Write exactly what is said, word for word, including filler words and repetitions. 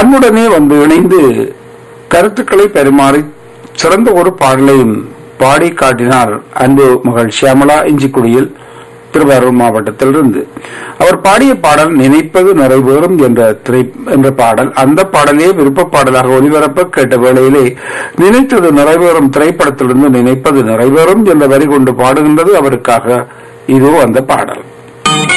நம்முடனே வந்து இணைந்து கருத்துக்களை பரிமாறி சிறந்த ஒரு பாடலையும் பாடி காட்டினார் அன்பு மகள் ஷியாமளா இஞ்சிக்குடியில் திருவாரூர் மாவட்டத்திலிருந்து. அவர் பாடிய பாடல் நினைப்பது நிறைவேறும் என்ற திரை என்ற பாடல். அந்த பாடலே விருப்ப பாடலாக ஒளிபரப்ப கேட்ட வேளையிலே நினைத்தது நிறைவேறும் திரைப்படத்திலிருந்து நினைப்பது நிறைவேறும் என்ற வரி கொண்டு பாடுகின்றது அவருக்காக. இதோ அந்த பாடல்.